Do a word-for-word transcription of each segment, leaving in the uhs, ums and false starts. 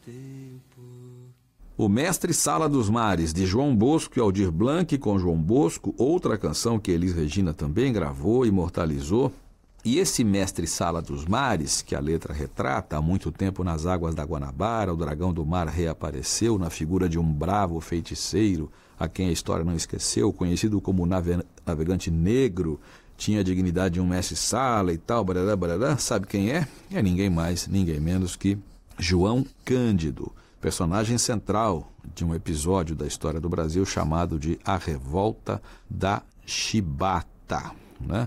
O Mestre Sala dos Mares, de João Bosco e Aldir Blanc, com João Bosco, outra canção que Elis Regina também gravou, imortalizou. E esse Mestre Sala dos Mares, que a letra retrata, há muito tempo nas águas da Guanabara, o dragão do mar reapareceu na figura de um bravo feiticeiro, a quem a história não esqueceu, conhecido como nave- navegante negro, tinha a dignidade de um mestre Sala e tal, barará, barará. Sabe quem é? É ninguém mais, ninguém menos que João Cândido, personagem central de um episódio da história do Brasil chamado de A Revolta da Chibata, né?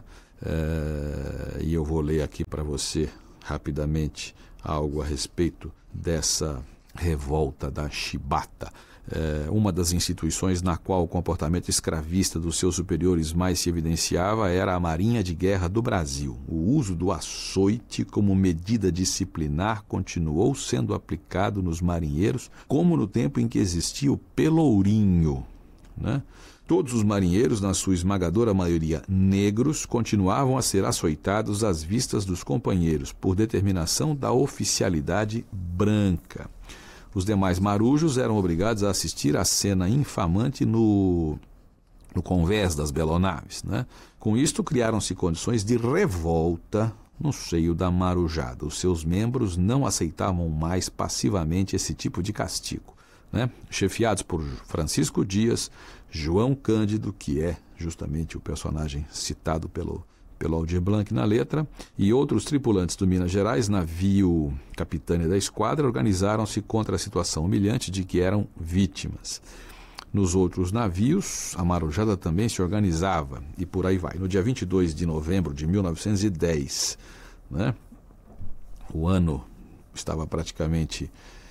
É, e eu vou ler aqui para você rapidamente algo a respeito dessa revolta da Chibata. É, uma das instituições na qual o comportamento escravista dos seus superiores mais se evidenciava era a Marinha de Guerra do Brasil. O uso do açoite como medida disciplinar continuou sendo aplicado nos marinheiros, como no tempo em que existia o pelourinho, né? Todos os marinheiros, na sua esmagadora maioria negros, continuavam a ser açoitados às vistas dos companheiros, por determinação da oficialidade branca. Os demais marujos eram obrigados a assistir à cena infamante no, no convés das belonaves, né? Com isto, criaram-se condições de revolta no seio da marujada. Os seus membros não aceitavam mais passivamente esse tipo de castigo, né? Chefiados por Francisco Dias, João Cândido, que é justamente o personagem citado pelo, pelo Aldir Blanc na letra, e outros tripulantes do Minas Gerais, navio capitânia da esquadra, organizaram-se contra a situação humilhante de que eram vítimas. Nos outros navios, a marujada também se organizava, e por aí vai. No dia vinte e dois de novembro de mil novecentos e dez, né, o ano estava praticamente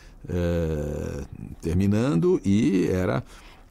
é, terminando e era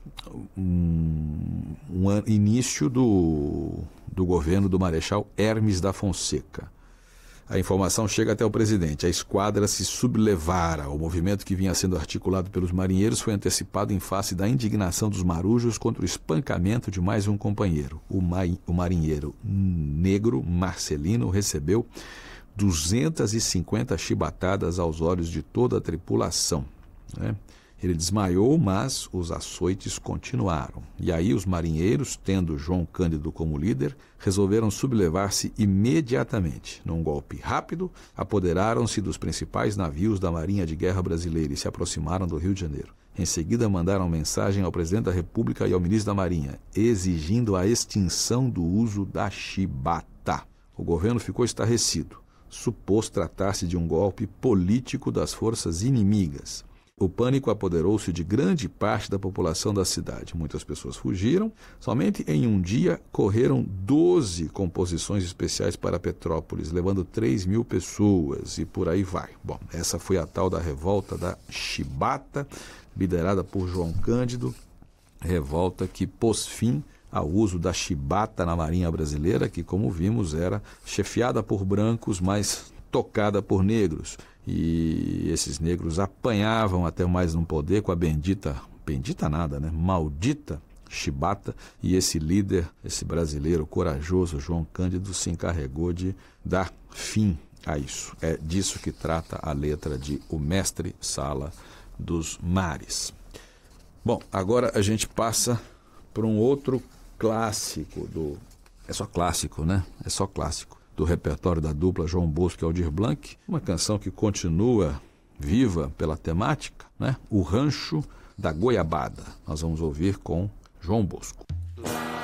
um, um início do, do governo do Marechal Hermes da Fonseca. A informação chega até o presidente. A esquadra se sublevara. O movimento que vinha sendo articulado pelos marinheiros foi antecipado em face da indignação dos marujos contra o espancamento de mais um companheiro. O, ma o marinheiro negro Marcelino recebeu duzentas e cinquenta chibatadas aos olhos de toda a tripulação, né? Ele desmaiou, mas os açoites continuaram. E aí os marinheiros, tendo João Cândido como líder, resolveram sublevar-se imediatamente. Num golpe rápido, apoderaram-se dos principais navios da Marinha de Guerra Brasileira e se aproximaram do Rio de Janeiro. Em seguida, mandaram mensagem ao presidente da República e ao ministro da Marinha, exigindo a extinção do uso da chibata. O governo ficou estarrecido. Supôs tratar-se de um golpe político das forças inimigas. O pânico apoderou-se de grande parte da população da cidade. Muitas pessoas fugiram. Somente em um dia correram doze composições especiais para Petrópolis, levando três mil pessoas e por aí vai. Bom, essa foi a tal da revolta da Chibata, liderada por João Cândido, revolta que pôs fim ao uso da chibata na Marinha Brasileira, que, como vimos, era chefiada por brancos, mas tocada por negros. E esses negros apanhavam até mais não poder com a bendita, bendita nada, né? Maldita chibata, e esse líder, esse brasileiro corajoso, João Cândido, se encarregou de dar fim a isso. É disso que trata a letra de O Mestre Sala dos Mares. Bom, agora a gente passa para um outro clássico do... É só clássico, né? É só clássico. Do repertório da dupla João Bosco e Aldir Blanc, uma canção que continua viva pela temática, né? O Rancho da Goiabada. Nós vamos ouvir com João Bosco.